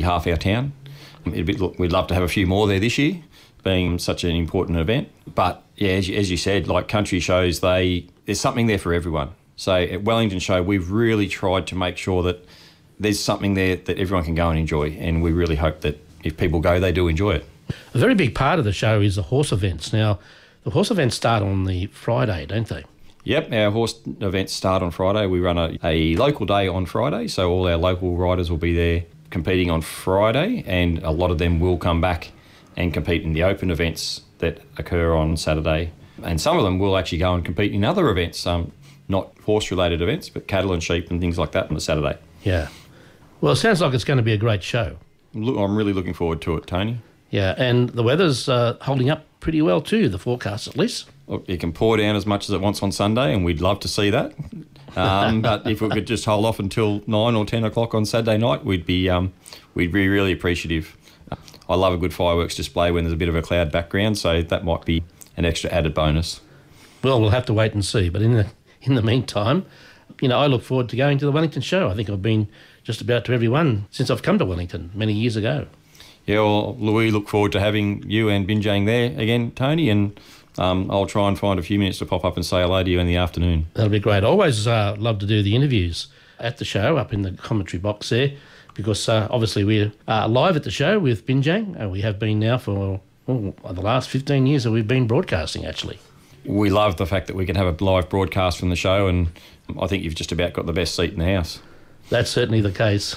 half our town. We'd love to have a few more there this year, being such an important event. But yeah, as you said, like country shows, there's something there for everyone. So at Wellington Show, we've really tried to make sure that there's something there that everyone can go and enjoy, and we really hope that if people go, they do enjoy it. A very big part of the show is the horse events. Now, the horse events start on the Friday, don't they? Yep, our horse events start on Friday. We run a local day on Friday, so all our local riders will be there competing on Friday, and a lot of them will come back and compete in the open events that occur on Saturday. And some of them will actually go and compete in other events, not horse-related events, but cattle and sheep and things like that on the Saturday. Yeah. Well, it sounds like it's going to be a great show. I'm really looking forward to it, Tony. Yeah, and the weather's holding up pretty well too, the forecast at least. Look, it can pour down as much as it wants on Sunday, and we'd love to see that. But if we could just hold off until 9 or 10 o'clock on Saturday night, we'd be really appreciative. I love a good fireworks display when there's a bit of a cloud background, so that might be an extra added bonus. Well, we'll have to wait and see. But in the meantime, I look forward to going to the Wellington Show. I think I've been just about to every one since I've come to Wellington many years ago. Yeah, well, Louis, look forward to having you and Binjang there again, Tony, and I'll try and find a few minutes to pop up and say hello to you in the afternoon. That'll be great. I always love to do the interviews at the show up in the commentary box there, because obviously we're live at the show with Binjang. We have been now for the last 15 years that we've been broadcasting, actually. We love the fact that we can have a live broadcast from the show, and I think you've just about got the best seat in the house. That's certainly the case.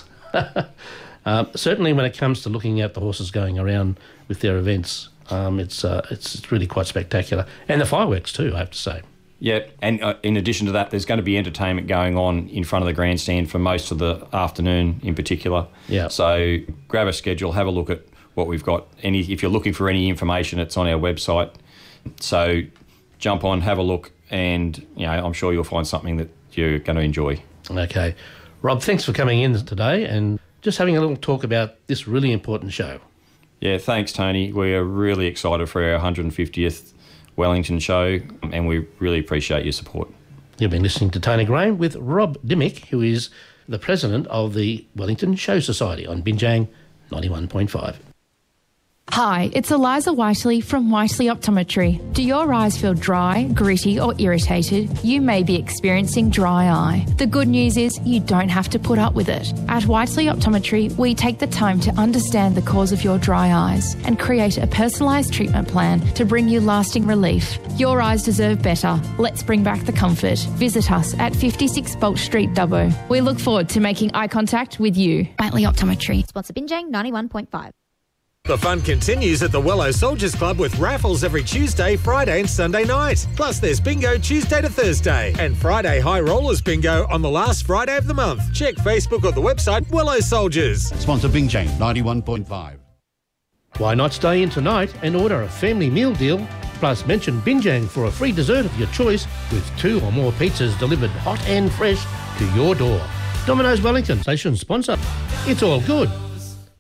Certainly when it comes to looking at the horses going around with their events, it's really quite spectacular. And the fireworks too, I have to say. Yeah, and in addition to that, there's going to be entertainment going on in front of the grandstand for most of the afternoon in particular. Yeah. So grab a schedule, have a look at what we've got. If you're looking for any information, it's on our website. So jump on, have a look, and I'm sure you'll find something that you're going to enjoy. Okay. Rob, thanks for coming in today and just having a little talk about this really important show. Yeah, thanks, Tony. We're really excited for our 150th Wellington Show, and we really appreciate your support. You've been listening to Tony Graham with Rob Dimmick, who is the president of the Wellington Show Society on Binjang 91.5. Hi, it's Eliza Whiteley from Whiteley Optometry. Do your eyes feel dry, gritty or irritated? You may be experiencing dry eye. The good news is you don't have to put up with it. At Whiteley Optometry, we take the time to understand the cause of your dry eyes and create a personalised treatment plan to bring you lasting relief. Your eyes deserve better. Let's bring back the comfort. Visit us at 56 Bolt Street, Dubbo. We look forward to making eye contact with you. Whiteley Optometry. Sponsor Binjang 91.5. The fun continues at the Wello Soldiers Club with raffles every Tuesday, Friday and Sunday night. Plus there's bingo Tuesday to Thursday and Friday High Rollers bingo on the last Friday of the month. Check Facebook or the website Wello Soldiers. Sponsor Binjang 91.5. Why not stay in tonight and order a family meal deal, plus mention Binjang for a free dessert of your choice with 2 or more pizzas delivered hot and fresh to your door. Domino's Wellington, station sponsor. It's all good.